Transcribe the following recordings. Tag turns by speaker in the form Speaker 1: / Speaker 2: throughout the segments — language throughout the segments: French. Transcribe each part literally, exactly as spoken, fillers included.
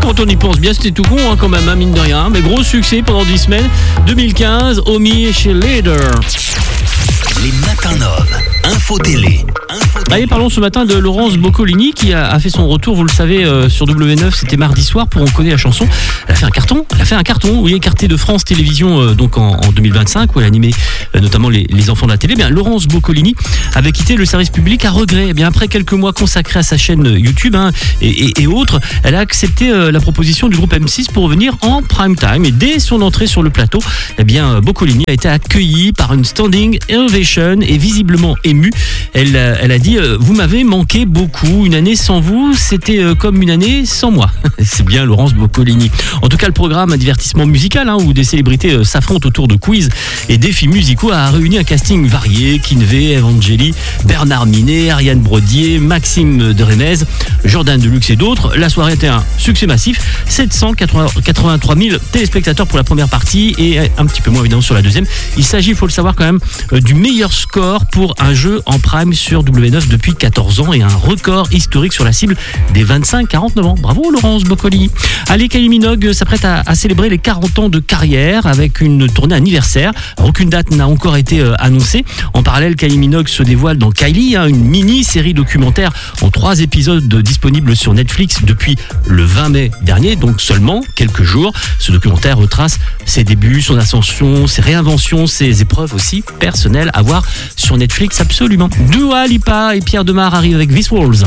Speaker 1: quand on y pense bien, c'était tout con hein, quand même, hein, mine de rien. Mais gros succès pendant dix semaines. deux mille quinze, Omi chez Leader.
Speaker 2: Les matins Nov, Info Télé. Info télé.
Speaker 1: Allez, parlons ce matin de Laurence Boccolini qui a, a fait son retour, vous le savez, euh, sur W neuf, c'était mardi soir pour On connaît la chanson. Elle a fait un carton, elle a fait un carton, oui, écartée de France Télévisions euh, donc en, en deux mille vingt-cinq où elle animait euh, notamment les, les enfants de la télé. Bien, Laurence Boccolini avait quitté le service public à regret. Eh bien, après quelques mois consacrés à sa chaîne YouTube hein, et, et, et autres, elle a accepté euh, la proposition du groupe M six pour revenir en prime time. Et dès son entrée sur le plateau, eh bien, Boccolini a été accueillie par une standing ovation et visiblement émue. Elle, elle a dit euh, « Vous m'avez manqué beaucoup. Une année sans vous, c'était euh, comme une année sans moi. » C'est bien Laurence Boccolini. En tout cas, le programme, un divertissement musical hein, où des célébrités euh, s'affrontent autour de quiz et défis musicaux, a réuni un casting varié. Kinvey, Evangeli, Bernard Minet, Ariane Brodier, Maxime de Remez, Jordan Deluxe et d'autres. La soirée était un succès massif. sept cent quatre-vingt-trois mille téléspectateurs pour la première partie et un petit peu moins évidemment sur la deuxième. Il s'agit, il faut le savoir quand même, euh, du meilleur score pour un jeu en prime sur W neuf depuis quatorze ans et un record historique sur la cible des vingt-cinq à quarante-neuf ans. Bravo Laurence Boccolini. Allez, Kylie Minogue s'apprête à, à célébrer les quarante ans de carrière avec une tournée anniversaire. Alors, aucune date n'a encore été euh, annoncée. En parallèle, Kylie Minogue se dévoile dans Kylie, hein, une mini-série documentaire en trois épisodes disponible sur Netflix depuis le vingt mai dernier, donc seulement quelques jours. Ce documentaire retrace ses débuts, son ascension, ses réinventions, ses épreuves aussi personnelles à voir sur Netflix absolument. Dua Lipa et Pierre Demar arrivent avec This Walls.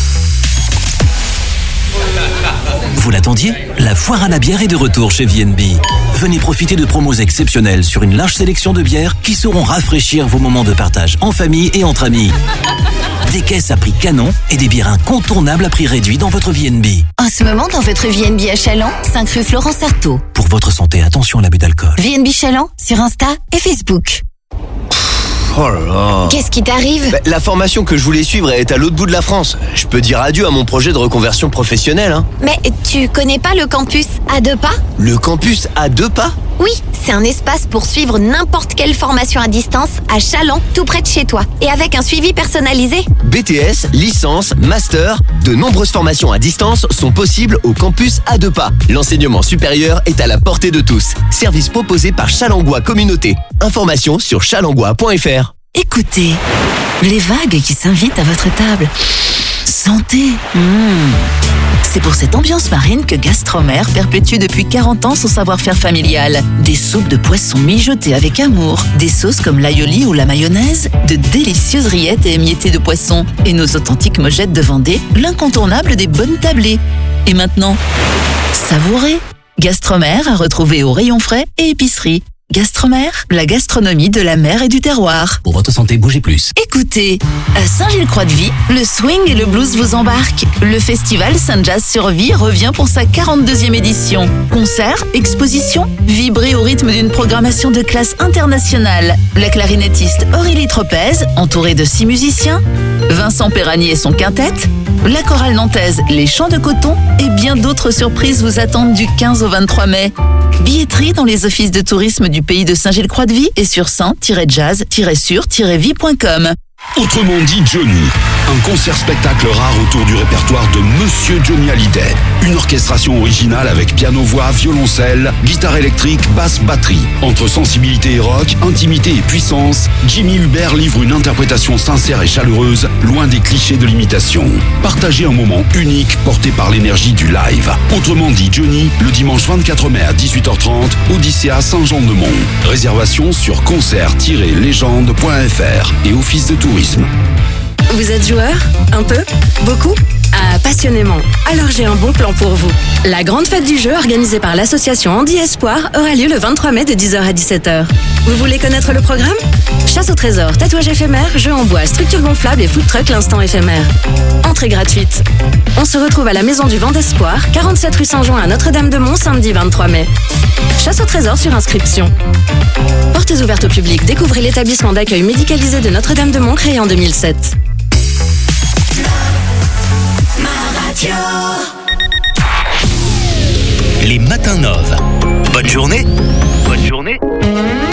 Speaker 2: Vous l'attendiez ? La foire à la bière est de retour chez V N B. Venez profiter de promos exceptionnelles sur une large sélection de bières qui sauront rafraîchir vos moments de partage en famille et entre amis. Des caisses à prix canon et des bières incontournables à prix réduit dans votre V N B.
Speaker 3: En ce moment, dans votre V N B à Chaland, cinq rue Florence Artaud.
Speaker 2: Pour votre santé, attention à l'abus d'alcool.
Speaker 3: V N B Chaland sur Insta et Facebook.
Speaker 4: Oh là là.
Speaker 3: Qu'est-ce qui t'arrive ?
Speaker 4: Bah, la formation que je voulais suivre est à l'autre bout de la France. Je peux dire adieu à mon projet de reconversion professionnelle. Hein.
Speaker 3: Mais tu connais pas le campus à deux pas ?
Speaker 4: Le campus à deux pas ?
Speaker 3: Oui, c'est un espace pour suivre n'importe quelle formation à distance à Chaland, tout près de chez toi. Et avec un suivi personnalisé.
Speaker 4: B T S, licence, master, de nombreuses formations à distance sont possibles au campus à deux pas. L'enseignement supérieur est à la portée de tous. Service proposé par Challengois Communauté. Information sur challengois point f r.
Speaker 5: Écoutez, les vagues qui s'invitent à votre table. Sentez. Mmh. C'est pour cette ambiance marine que Gastromer perpétue depuis quarante ans son savoir-faire familial. Des soupes de poissons mijotées avec amour, des sauces comme l'aioli ou la mayonnaise, de délicieuses rillettes et émiettées de poisson, et nos authentiques mojettes de Vendée, l'incontournable des bonnes tablées. Et maintenant, savourez. Gastromer à retrouver au rayon frais et épicerie. Gastromer, la gastronomie de la mer et du terroir.
Speaker 2: Pour votre santé, bougez plus.
Speaker 5: Écoutez, à Saint-Gilles-Croix-de-Vie, le swing et le blues vous embarquent. Le festival Saint-Jazz sur Vie revient pour sa quarante-deuxième édition. Concerts, expositions, vibrez au rythme d'une programmation de classe internationale. La clarinettiste Aurélie Tropez, entourée de six musiciens, Vincent Perrani et son quintet, la chorale nantaise Les Chants de Coton et bien d'autres surprises vous attendent du quinze au vingt-trois mai. Billetterie dans les offices de tourisme du pays de Saint-Gilles-Croix-de-Vie et sur saint tiret jazz tiret sur tiret vie point com.
Speaker 6: Autrement dit Johnny, un concert-spectacle rare autour du répertoire de Monsieur Johnny Hallyday. Une orchestration originale avec piano-voix, violoncelle, guitare électrique, basse, batterie. Entre sensibilité et rock, intimité et puissance, Jimmy Hubert livre une interprétation sincère et chaleureuse, loin des clichés de l'imitation. Partagez un moment unique porté par l'énergie du live. Autrement dit Johnny, le dimanche vingt-quatre mai à dix-huit heures trente, Odyssea Saint-Jean-de-Mont. Réservation sur concert tiret légende point f r et Office de tourisme.
Speaker 7: Vous êtes joueur ? Un peu ? Beaucoup ? Ah, passionnément. Alors j'ai un bon plan pour vous. La grande fête du jeu organisée par l'association Andy Espoir aura lieu le vingt-trois mai de dix heures à dix-sept heures. Vous voulez connaître le programme ? Chasse au trésor, tatouage éphémère, jeux en bois, structure gonflable et food truck l'instant éphémère. Entrée gratuite. On se retrouve à la Maison du Vent d'Espoir, quarante-sept rue Saint-Jean à Notre-Dame-de-Mont, samedi vingt-trois mai. Chasse au trésor sur inscription. Portes ouvertes au public, découvrez l'établissement d'accueil médicalisé de Notre-Dame-de-Mont créé en deux mille sept.
Speaker 2: Les matins Nov. Bonne journée. Bonne journée.